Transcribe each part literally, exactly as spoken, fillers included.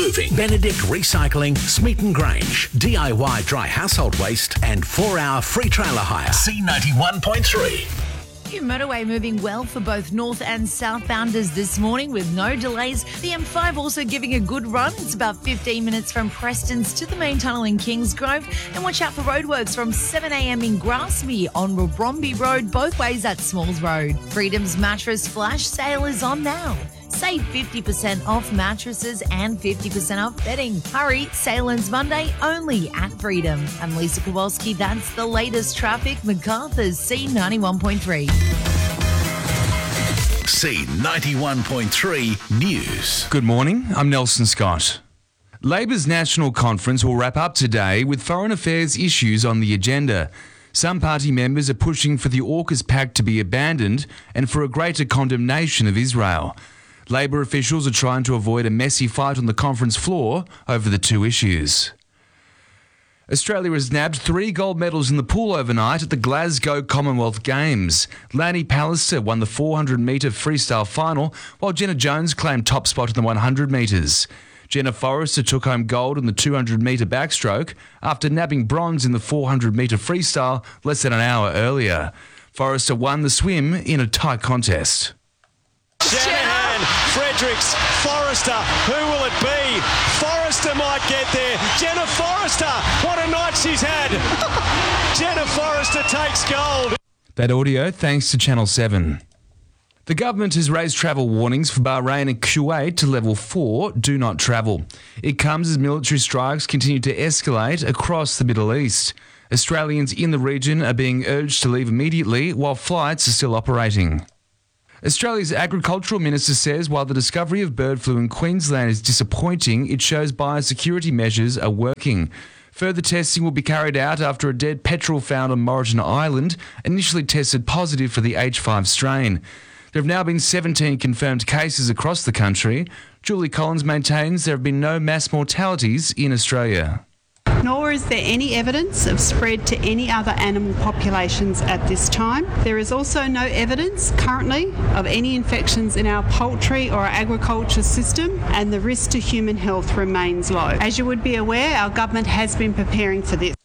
Moving, Benedict Recycling, Smeaton Grange, D I Y Dry Household Waste and four hour free trailer hire. C ninety-one point three. Motorway moving well for both north and southbounders this morning with no delays. The M five also giving a good run. It's about fifteen minutes from Preston's to the main tunnel in Kingsgrove. And watch out for roadworks from seven a.m. in Grassmere on Bromby Road, both ways at Smalls Road. Freedom's mattress flash sale is on now. Save fifty percent off mattresses and fifty percent off bedding. Hurry, sale ends Monday only at Freedom. I'm Lisa Kowalski. That's the latest traffic. MacArthur's C ninety-one point three. C ninety-one point three News. Good morning, I'm Nelson Scott. Labor's National Conference will wrap up today with foreign affairs issues on the agenda. Some party members are pushing for the AUKUS Pact to be abandoned and for a greater condemnation of Israel. Labor officials are trying to avoid a messy fight on the conference floor over the two issues. Australia has nabbed three gold medals in the pool overnight at the Glasgow Commonwealth Games. Lanny Pallister won the four hundred metre freestyle final, while Jenna Jones claimed top spot in the one hundred metres. Jenna Forrester took home gold in the two hundred metre backstroke after nabbing bronze in the four hundred metre freestyle less than an hour earlier. Forrester won the swim in a tight contest. Shanahan, Fredericks, Forrester, who will it be? Forrester might get there. Jenna Forrester, what a night she's had. Jenna Forrester takes gold. That audio thanks to Channel seven. The government has raised travel warnings for Bahrain and Kuwait to level four, do not travel. It comes as military strikes continue to escalate across the Middle East. Australians in the region are being urged to leave immediately while flights are still operating. Australia's Agricultural Minister says while the discovery of bird flu in Queensland is disappointing, it shows biosecurity measures are working. Further testing will be carried out after a dead petrel found on Moreton Island initially tested positive for the H five strain. There have now been seventeen confirmed cases across the country. Julie Collins maintains there have been no mass mortalities in Australia. Nor is there any evidence of spread to any other animal populations at this time. There is also no evidence currently of any infections in our poultry or our agriculture system, and the risk to human health remains low. As you would be aware, our government has been preparing for this.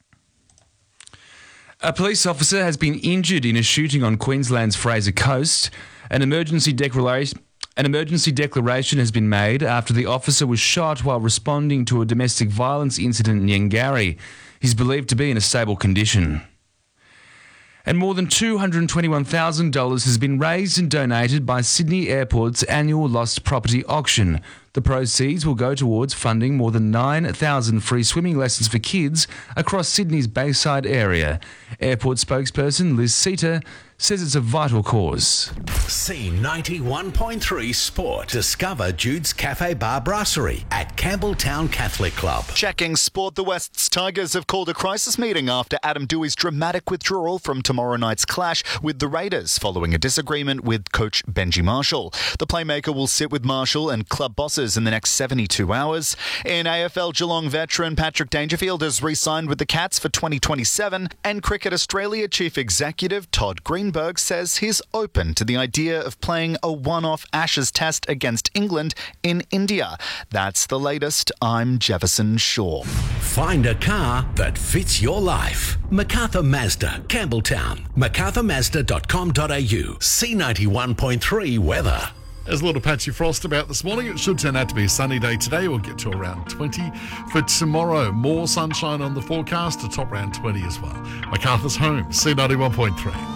A police officer has been injured in a shooting on Queensland's Fraser Coast. An emergency declaration An emergency declaration has been made after the officer was shot while responding to a domestic violence incident in Yangari. He's believed to be in a stable condition. And more than two hundred twenty-one thousand dollars has been raised and donated by Sydney Airport's annual lost property auction. The proceeds will go towards funding more than nine thousand free swimming lessons for kids across Sydney's Bayside area. Airport spokesperson Liz Seater says it's a vital cause. C ninety-one point three Sport. Discover Jude's Cafe Bar Brasserie at Campbelltown Catholic Club. Checking sport, the Wests Tigers have called a crisis meeting after Adam Dewey's dramatic withdrawal from tomorrow night's clash with the Raiders following a disagreement with coach Benji Marshall. The playmaker will sit with Marshall and club bosses in the next seventy-two hours. In A F L, Geelong veteran Patrick Dangerfield has re-signed with the Cats for twenty twenty-seven, and Cricket Australia Chief Executive Todd Greenberg says he's open to the idea of playing a one-off Ashes test against England in India. That's the latest. I'm Jefferson Shaw. Find a car that fits your life. MacArthur Mazda, Campbelltown. macarthur mazda dot com dot a u. C ninety-one point three weather. There's a little patchy frost about this morning. It should turn out to be a sunny day today. We'll get to around twenty. For tomorrow, more sunshine on the forecast, a top around twenty as well. MacArthur's home, C ninety-one point three.